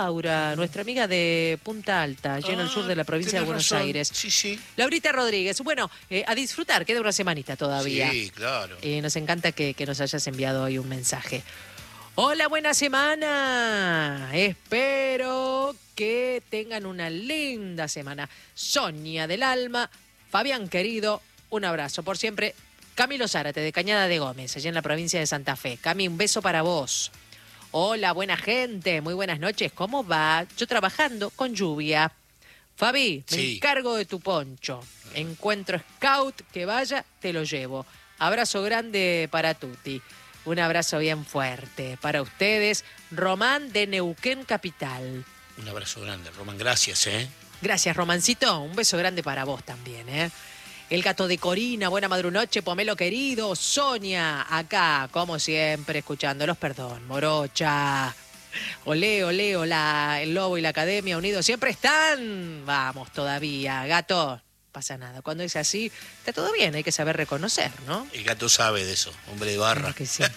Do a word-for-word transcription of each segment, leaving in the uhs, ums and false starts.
Laura, nuestra amiga de Punta Alta, allí en el Ah, sur de la provincia de Buenos razón. Aires. Sí, sí. Laurita Rodríguez, bueno, eh, a disfrutar, queda una semanita todavía. Sí, claro. Eh, nos encanta que, que nos hayas enviado hoy un mensaje. Hola, buena semana. Espero que tengan una linda semana. Sonia del Alma, Fabián querido, un abrazo por siempre. Camilo Zárate de Cañada de Gómez, allá en la provincia de Santa Fe. Cami, un beso para vos. Hola, buena gente, muy buenas noches. ¿Cómo va? Yo trabajando con lluvia. Fabi, me Sí. encargo de tu poncho. Encuentro scout, que vaya, te lo llevo. Abrazo grande para Tuti. Un abrazo bien fuerte para ustedes. Román de Neuquén Capital. Un abrazo grande, Román. Gracias, ¿eh? Gracias, Romancito. Un beso grande para vos también, ¿eh? El gato de Corina, buena madrunoche, Pomelo querido. Sonia, acá, como siempre, escuchándolos. Perdón, Morocha. Olé, olé, hola. El Lobo y la Academia unidos siempre están. Vamos todavía, gato. Pasa nada. Cuando es así, está todo bien, hay que saber reconocer, ¿no? El gato sabe de eso, hombre de barra. Claro que sí.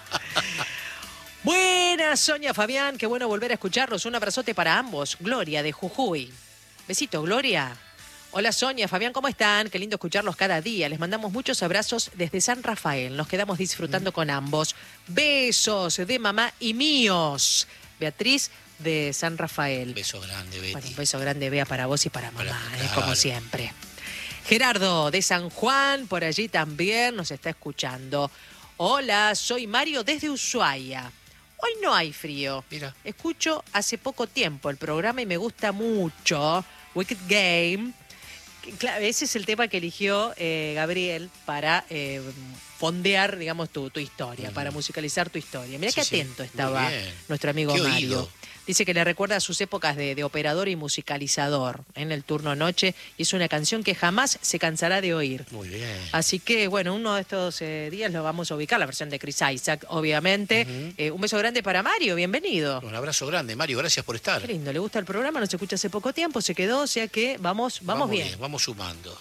Buenas, Sonia, Fabián, qué bueno volver a escucharlos. Un abrazote para ambos. Gloria de Jujuy. Besito, Gloria. Hola, Sonia, Fabián, ¿cómo están? Qué lindo escucharlos cada día. Les mandamos muchos abrazos desde San Rafael. Nos quedamos disfrutando mm. con ambos. Besos de mamá y míos. Beatriz de San Rafael. Beso grande, Betty. Bueno, un beso grande, Bea, para vos y para mamá, para, eh, claro. como siempre. Gerardo de San Juan, por allí también nos está escuchando. Hola, soy Mario desde Ushuaia. Hoy no hay frío. Mira. Escucho hace poco tiempo el programa y me gusta mucho. Wicked Game. Claro, ese es el tema que eligió eh, Gabriel para eh, fondear, digamos, tu, tu historia, mm. para musicalizar tu historia. Mirá sí, qué atento sí. estaba nuestro amigo qué Mario. Oído. Dice que le recuerda a sus épocas de, de operador y musicalizador en el turno noche. Y es una canción que jamás se cansará de oír. Muy bien. Así que, bueno, uno de estos eh, días lo vamos a ubicar, la versión de Chris Isaac, obviamente. Uh-huh. eh, un beso grande para Mario, bienvenido. Un abrazo grande, Mario, gracias por estar. Qué lindo, le gusta el programa, nos escucha hace poco tiempo, se quedó, o sea que vamos, vamos, vamos bien. bien. Vamos sumando.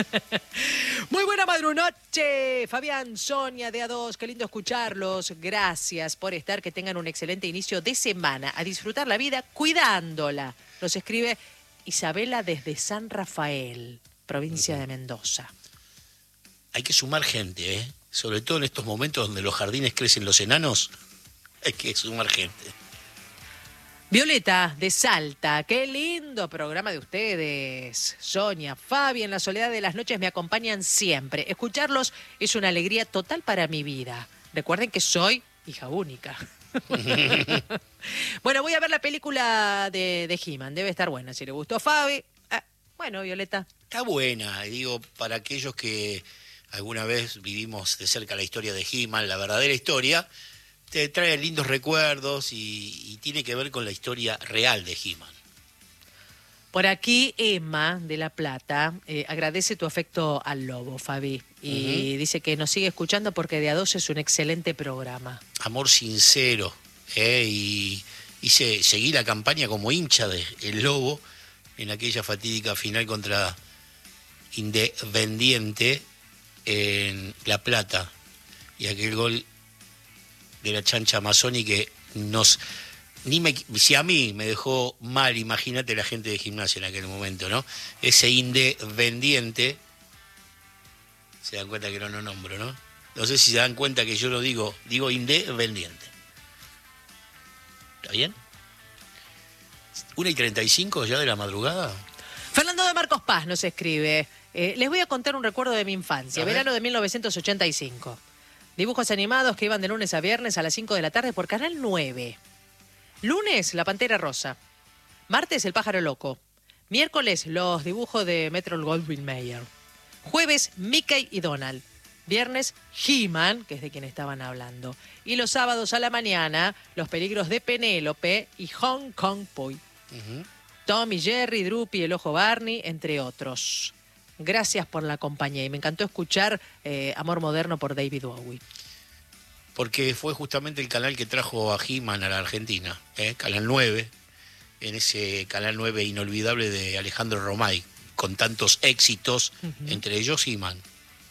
Muy buena madrunoche, Fabián, Sonia de A dos, qué lindo escucharlos. Gracias por estar, que tengan un excelente inicio de semana. A disfrutar la vida cuidándola. Nos escribe Isabela desde San Rafael, provincia uh-huh. de Mendoza. Hay que sumar gente, ¿eh? Sobre todo en estos momentos donde los jardines crecen los enanos, hay que sumar gente. Violeta de Salta, qué lindo programa de ustedes. Sonia, Fabi, en la soledad de las noches me acompañan siempre. Escucharlos es una alegría total para mi vida. Recuerden que soy hija única. Bueno, voy a ver la película de, de He-Man, debe estar buena. Si le gustó Fabi, ah, bueno, Violeta. Está buena, digo, para aquellos que alguna vez vivimos de cerca la historia de He-Man, la verdadera historia, te trae lindos recuerdos y, y tiene que ver con la historia real de He-Man. Por aquí Emma de La Plata eh, agradece tu afecto al lobo, Fabi, y uh-huh. dice que nos sigue escuchando porque de A dos es un excelente programa. Amor sincero, eh, y hice, seguí la campaña como hincha de El Lobo en aquella fatídica final contra Independiente en La Plata, y aquel gol de la chancha Mazzoni que nos... ni me, si a mí me dejó mal, imagínate la gente de Gimnasia en aquel momento, ¿no? Ese Independiente, se dan cuenta que no lo nombro, ¿no? No sé si se dan cuenta que yo lo digo, digo Independiente. ¿Está bien? ¿una y treinta y cinco ya de la madrugada? Fernando de Marcos Paz nos escribe, eh, les voy a contar un recuerdo de mi infancia, verano de mil novecientos ochenta y cinco. Dibujos animados que iban de lunes a viernes a las cinco de la tarde por Canal nueve. Lunes, La Pantera Rosa. Martes, El Pájaro Loco. Miércoles, los dibujos de Metro Goldwyn Mayer. Jueves, Mickey y Donald. Viernes, He-Man, que es de quien estaban hablando. Y los sábados a la mañana, Los Peligros de Penélope y Hong Kong Poi. Uh-huh. Tom y Jerry, Droopy, El Ojo Barney, entre otros. Gracias por la compañía y me encantó escuchar eh, Amor Moderno por David Bowie. Porque fue justamente el canal que trajo a He-Man a la Argentina, ¿eh? Canal nueve, en ese Canal nueve inolvidable de Alejandro Romay, con tantos éxitos, uh-huh. entre ellos He-Man.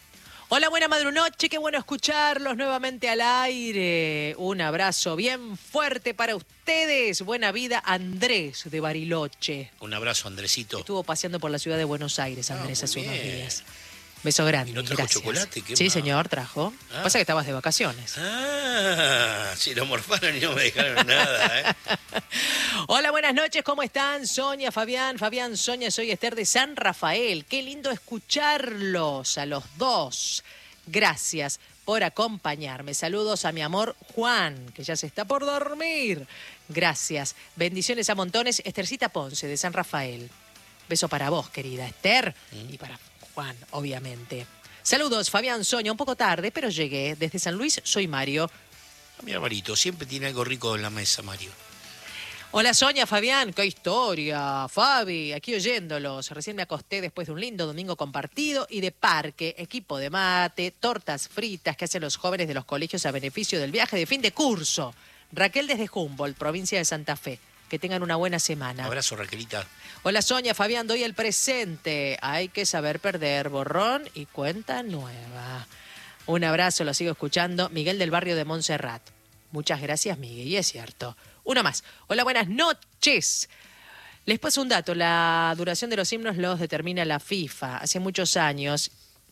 Hola, buena madrunoche, qué bueno escucharlos nuevamente al aire. Un abrazo bien fuerte para ustedes. Buena vida, Andrés de Bariloche. Un abrazo, Andresito. Estuvo paseando por la ciudad de Buenos Aires, Andrés, Ah, hace muy unos bien. días. Beso grande, ¿Y no trajo gracias. chocolate? ¿Qué Sí, más? señor, trajo. Ah. Pasa que estabas de vacaciones. Ah, si lo morfaron y no me dejaron nada, ¿eh? Hola, buenas noches, ¿cómo están? Sonia, Fabián, Fabián, Sonia, soy Esther de San Rafael. Qué lindo escucharlos a los dos. Gracias por acompañarme. Saludos a mi amor Juan, que ya se está por dormir. Gracias. Bendiciones a montones. Estercita Ponce, de San Rafael. Beso para vos, querida Esther, mm. y para Juan, obviamente. Saludos, Fabián, Sonia, un poco tarde, pero llegué. Desde San Luis, soy Mario. Mira, Marito, siempre tiene algo rico en la mesa, Mario. Hola, Sonia, Fabián, qué historia. Fabi, aquí oyéndolos. Recién me acosté después de un lindo domingo compartido y de parque, equipo de mate, tortas fritas que hacen los jóvenes de los colegios a beneficio del viaje de fin de curso. Raquel desde Humboldt, provincia de Santa Fe. Que tengan una buena semana. Abrazo, Raquelita. Hola, Sonia, Fabián, doy el presente. Hay que saber perder, borrón y cuenta nueva. Un abrazo, lo sigo escuchando. Miguel del barrio de Montserrat. Muchas gracias, Miguel, y es cierto. Uno más. Hola, buenas noches. Les paso un dato. La duración de los himnos los determina la FIFA. Hace muchos años...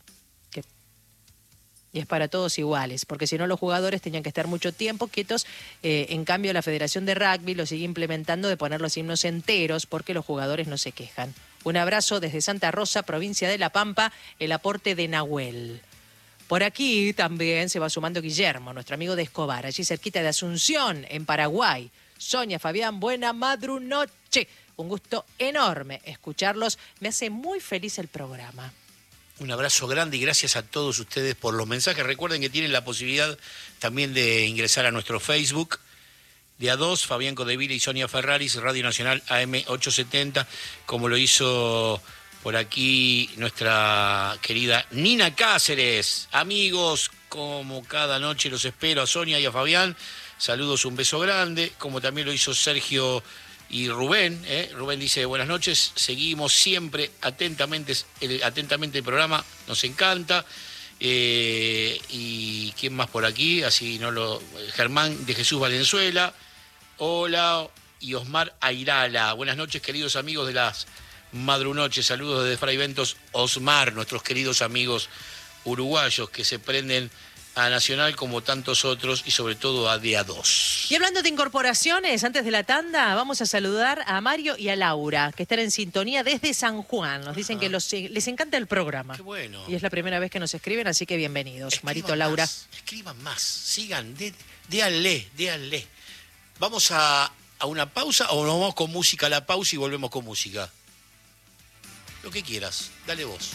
Y es para todos iguales, porque si no los jugadores tenían que estar mucho tiempo quietos. Eh, en cambio, la Federación de Rugby lo sigue implementando de poner los himnos enteros porque los jugadores no se quejan. Un abrazo desde Santa Rosa, provincia de La Pampa, el aporte de Nahuel. Por aquí también se va sumando Guillermo, nuestro amigo de Escobar, allí cerquita de Asunción, en Paraguay. Sonia, Fabián, buena madrunoche. Un gusto enorme escucharlos. Me hace muy feliz el programa. Un abrazo grande y gracias a todos ustedes por los mensajes. Recuerden que tienen la posibilidad también de ingresar a nuestro Facebook de A dos, Fabián Codevila y Sonia Ferraris, Radio Nacional A M ochocientos setenta, como lo hizo por aquí nuestra querida Nina Cáceres. Amigos, como cada noche los espero a Sonia y a Fabián. Saludos, un beso grande, como también lo hizo Sergio y Rubén, ¿eh? Rubén dice, buenas noches, seguimos siempre atentamente el, atentamente el programa, nos encanta. Eh, y ¿quién más por aquí? Así no lo... Germán de Jesús Valenzuela, hola, y Osmar Airala. Buenas noches, queridos amigos de las madrunoches, saludos desde Fray Ventos, Osmar, nuestros queridos amigos uruguayos que se prenden a Nacional como tantos otros y sobre todo a D A dos. Y hablando de incorporaciones, antes de la tanda vamos a saludar a Mario y a Laura, que están en sintonía desde San Juan. Nos dicen Ajá. que los, les encanta el programa. Qué bueno. Y es la primera vez que nos escriben, así que bienvenidos. Escriban Marito, más, Laura. Escriban más, sigan, dé, déanle, déanle. Vamos a, a una pausa o nos vamos con música a la pausa y volvemos con música. Lo que quieras, dale vos.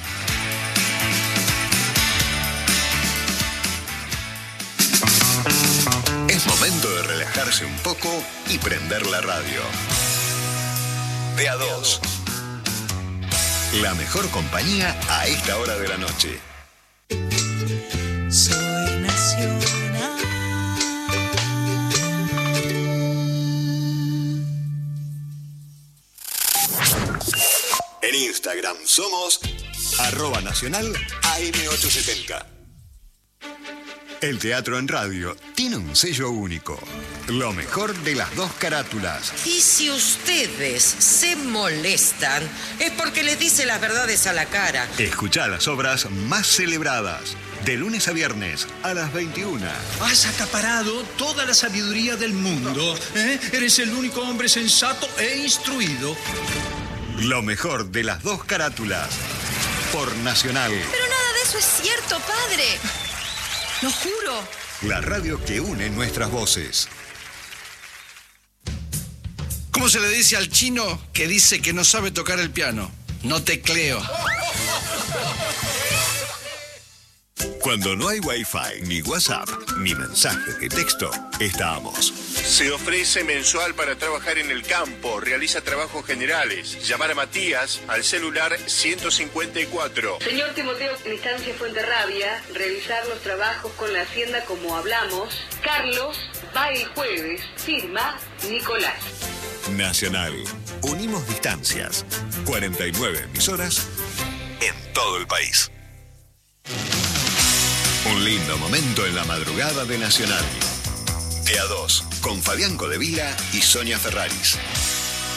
Es momento de relajarse un poco y prender la radio. D A dos. La mejor compañía a esta hora de la noche. Soy nacional. En Instagram somos arroba nacional A M ochocientos setenta. El teatro en radio tiene un sello único. Lo mejor de las dos carátulas. Y si ustedes se molestan, es porque les dice las verdades a la cara. Escuchá las obras más celebradas. De lunes a viernes a las veintiuna. Has acaparado toda la sabiduría del mundo. ¿eh? Eres el único hombre sensato e instruido. Lo mejor de las dos carátulas. Por Nacional. Pero nada de eso es cierto, padre. Lo juro. La radio que une nuestras voces. ¿Cómo se le dice al chino que dice que no sabe tocar el piano? No tecleo. Cuando no hay Wi-Fi, ni WhatsApp, ni mensajes de texto, estamos. Se ofrece mensual para trabajar en el campo, realiza trabajos generales. Llamar a Matías al celular ciento cincuenta y cuatro. Señor Timoteo, en instancia Fuenterrabia, realizar los trabajos con la hacienda como hablamos. Carlos va el jueves, firma Nicolás. Nacional. Unimos distancias. cuarenta y nueve emisoras en todo el país. Un lindo momento en la madrugada de Nacional. De a dos, con Fabián Codevila y Sonia Ferraris.